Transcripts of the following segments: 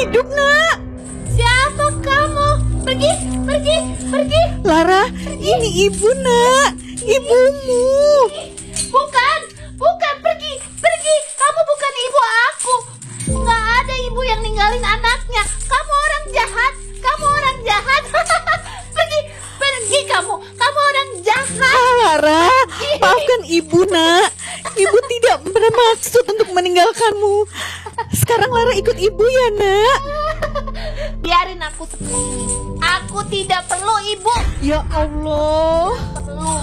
hidup, Nak. Siapa kamu? Pergi, pergi, pergi. Lara, ini ibu, Nak. Ibumu. Bukan, bukan, pergi, pergi. Kamu bukan ibu aku. Nggak ada ibu yang ninggalin anaknya. Kamu orang jahat, kamu orang jahat. Pergi, pergi kamu. Kamu orang jahat. Lara, maafkan ibu, Nak. Ibu tidak bermaksud untuk meninggalkanmu. Sekarang Lara ikut ibu ya, Nak. Biarin aku seperti ini. Aku tidak perlu ibu. Ya Allah. Perlu.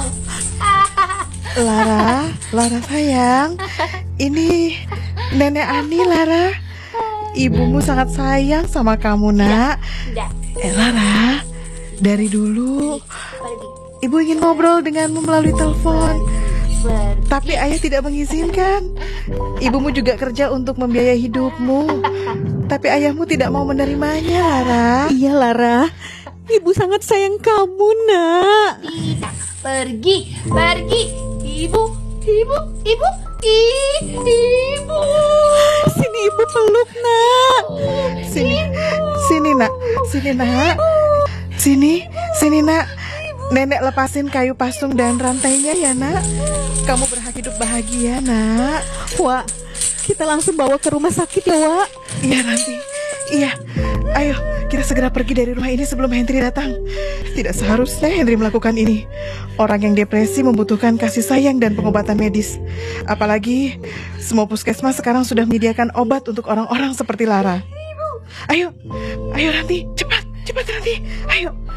Lara sayang. Ini Nenek Ani, Lara. Ibumu sangat sayang sama kamu, Nak. Tidak. Lara, dari dulu Pergi. ibu ingin ngobrol denganmu melalui telepon. Pergi. Tapi ayah tidak mengizinkan. Ibumu juga kerja untuk membiayai hidupmu. Tapi ayahmu tidak mau menerimanya, Lara. Iya, Lara. Ibu sangat sayang kamu, Nak. Tidak. Pergi, pergi. Ibu, ibu, ibu, ibu. Sini ibu peluk, Nak. Sini, sini, Nak. Sini, Nak. Sini, Nak. Nenek lepasin kayu pasung dan rantainya ya, Nak. Kamu berhak hidup bahagia, Nak. Wak, kita langsung bawa ke rumah sakit ya, Wak. Iya, Ranti. Iya. Ayo, kita segera pergi dari rumah ini sebelum Henry datang. Tidak seharusnya Henry melakukan ini. Orang yang depresi membutuhkan kasih sayang dan pengobatan medis. Apalagi semua puskesmas sekarang sudah menyediakan obat untuk orang-orang seperti Lara. Ayo, ayo Ranti, cepat, cepat Ranti. Ayo.